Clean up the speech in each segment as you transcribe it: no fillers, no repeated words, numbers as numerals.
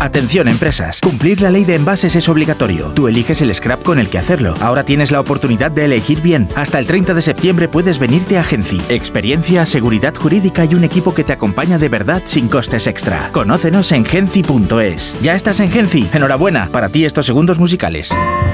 Atención empresas, cumplir la ley de envases es obligatorio. Tú eliges el scrap con el que hacerlo. Ahora tienes la oportunidad de elegir bien. Hasta el 30 de septiembre puedes venirte a Genci. Experiencia, seguridad jurídica y un equipo que te acompaña de verdad sin costes extra. Conócenos en genci.es. ¿Ya estás en Genci? Enhorabuena, para ti estos segundos musicales.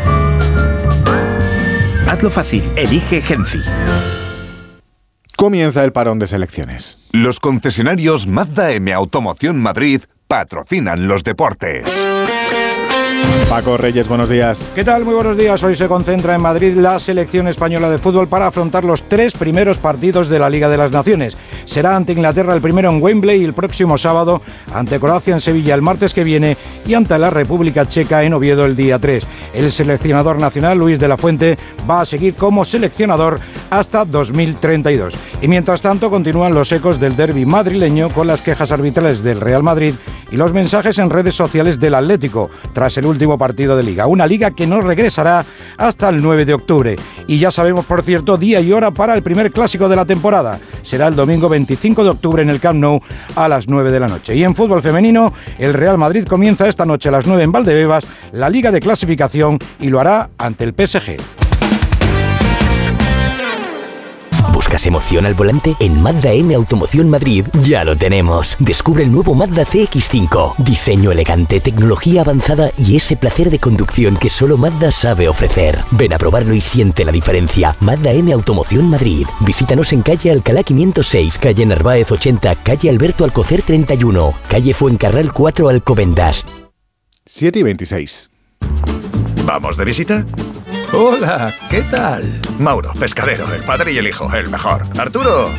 Hazlo fácil, elige Genci. Comienza el parón de selecciones. Los concesionarios Mazda M Automoción Madrid patrocinan los deportes. Paco Reyes, buenos días. ¿Qué tal? Muy buenos días. Hoy se concentra en Madrid la selección española de fútbol para afrontar los 3 primeros partidos de la Liga de las Naciones. Será ante Inglaterra el primero en Wembley y el próximo sábado ante Croacia en Sevilla el martes que viene y ante la República Checa en Oviedo el día 3. El seleccionador nacional, Luis de la Fuente, va a seguir como seleccionador hasta 2032. Y mientras tanto continúan los ecos del derbi madrileño con las quejas arbitrales del Real Madrid y los mensajes en redes sociales del Atlético tras el último partido de Liga. Una Liga que no regresará hasta el 9 de octubre. Y ya sabemos, por cierto, día y hora para el primer clásico de la temporada. Será el domingo 25 de octubre en el Camp Nou a las 9 de la noche. Y en fútbol femenino, el Real Madrid comienza esta noche a las 9 en Valdebebas la Liga de Clasificación y lo hará ante el PSG. ¿Buscas emoción al volante? En Mazda M Automoción Madrid ya lo tenemos. Descubre el nuevo Mazda CX-5. Diseño elegante, tecnología avanzada y ese placer de conducción que solo Mazda sabe ofrecer. Ven a probarlo y siente la diferencia. Mazda M Automoción Madrid. Visítanos en calle Alcalá 506, calle Narváez 80, calle Alberto Alcocer 31, calle Fuencarral 4 Alcobendas. 7:26. ¿Vamos de visita? Hola, ¿qué tal? Mauro, pescadero, el padre y el hijo, el mejor. Arturo,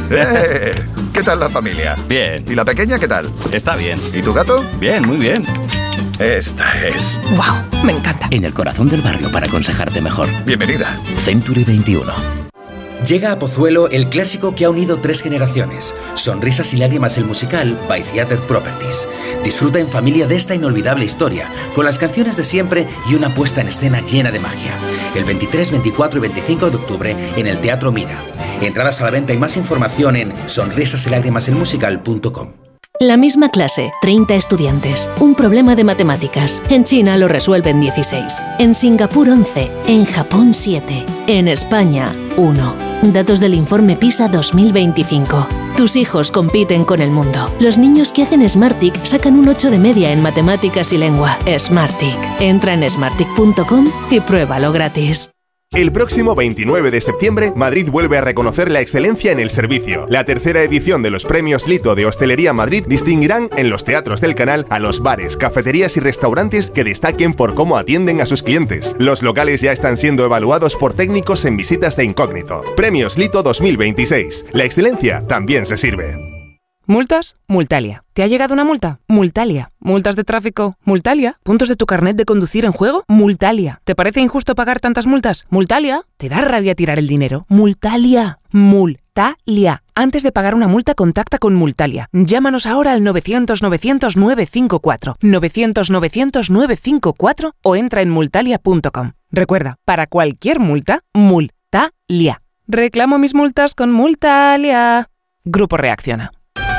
¿qué tal la familia? Bien. ¿Y la pequeña qué tal? Está bien. ¿Y tu gato? Bien, muy bien. Esta es. ¡Wow! Me encanta. En el corazón del barrio para aconsejarte mejor. Bienvenida. Century 21. Llega a Pozuelo el clásico que ha unido 3 generaciones. Sonrisas y lágrimas el musical by Theatre Properties. Disfruta en familia de esta inolvidable historia, con las canciones de siempre y una puesta en escena llena de magia. El 23, 24 y 25 de octubre en el Teatro Mira. Entradas a la venta y más información en sonrisasylágrimaselmusical.com. La misma clase, 30 estudiantes, un problema de matemáticas. En China lo resuelven 16, en Singapur 11, en Japón 7, en España 1. Datos del informe PISA 2025. Tus hijos compiten con el mundo. Los niños que hacen Smartick sacan un 8 de media en matemáticas y lengua. Smartick. Entra en smartick.com y pruébalo gratis. El próximo 29 de septiembre, Madrid vuelve a reconocer la excelencia en el servicio. La tercera edición de los Premios Lito de Hostelería Madrid distinguirán en los teatros del canal a los bares, cafeterías y restaurantes que destaquen por cómo atienden a sus clientes. Los locales ya están siendo evaluados por técnicos en visitas de incógnito. Premios Lito 2026. La excelencia también se sirve. ¿Multas? Multalia. ¿Te ha llegado una multa? Multalia. ¿Multas de tráfico? Multalia. ¿Puntos de tu carnet de conducir en juego? Multalia. ¿Te parece injusto pagar tantas multas? Multalia. ¿Te da rabia tirar el dinero? Multalia. Multalia. Antes de pagar una multa, contacta con Multalia. Llámanos ahora al 900-900-954. 900-900-954 o entra en multalia.com. Recuerda, para cualquier multa, Multalia. Reclamo mis multas con Multalia. Grupo Reacciona.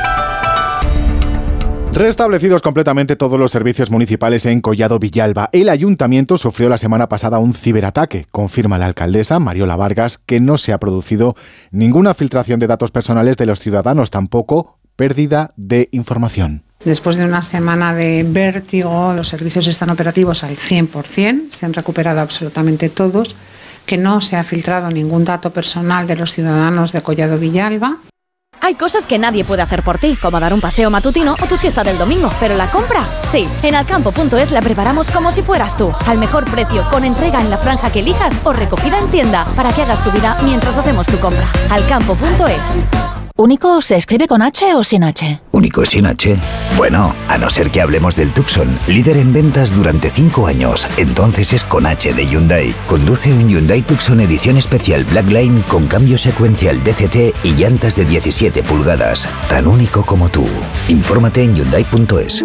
Restablecidos completamente todos los servicios municipales en Collado Villalba. El ayuntamiento sufrió la semana pasada un ciberataque. Confirma la alcaldesa, Mariola Vargas, que no se ha producido ninguna filtración de datos personales de los ciudadanos, tampoco pérdida de información. Después de una semana de vértigo, los servicios están operativos al 100%, se han recuperado absolutamente todos, que no se ha filtrado ningún dato personal de los ciudadanos de Collado Villalba. Hay cosas que nadie puede hacer por ti, como dar un paseo matutino o tu siesta del domingo, pero la compra, sí. En Alcampo.es la preparamos como si fueras tú, al mejor precio, con entrega en la franja que elijas o recogida en tienda, para que hagas tu vida mientras hacemos tu compra. Alcampo.es. ¿Único se escribe con H o sin H? ¿Único sin H? Bueno, a no ser que hablemos del Tucson, líder en ventas durante 5 años. Entonces es con H de Hyundai. Conduce un Hyundai Tucson edición especial Blackline con cambio secuencial DCT y llantas de 17 pulgadas. Tan único como tú. Infórmate en Hyundai.es.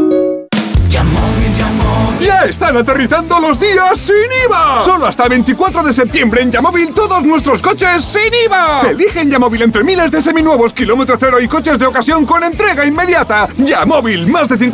¡Ya están aterrizando los días sin IVA! Solo hasta 24 de septiembre en Yamóvil todos nuestros coches sin IVA. Elige en Yamóvil entre miles de seminuevos, kilómetro cero y coches de ocasión con entrega inmediata. Yamóvil, más de 50